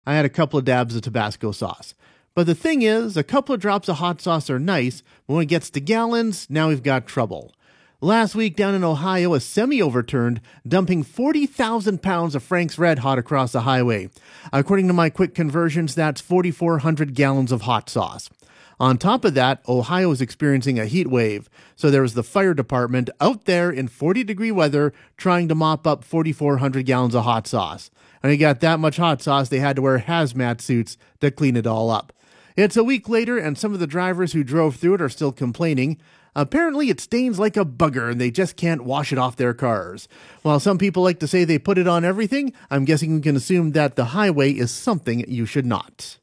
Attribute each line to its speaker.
Speaker 1: I had a couple of dabs of Tabasco sauce. But the thing is, a couple of drops of hot sauce are nice, but when it gets to gallons, now we've got trouble. Last week down in Ohio, a semi overturned, dumping 40,000 pounds of Frank's Red Hot across the highway. According to my quick conversions, that's 4,400 gallons of hot sauce. On top of that, Ohio is experiencing a heat wave, so there was the fire department out there in 40-degree weather trying to mop up 4,400 gallons of hot sauce. And you got that much hot sauce, they had to wear hazmat suits to clean it all up. It's a week later, and some of the drivers who drove through it are still complaining. Apparently, it stains like a bugger, and they just can't wash it off their cars. While some people like to say they put it on everything, I'm guessing we can assume that the highway is something you should not.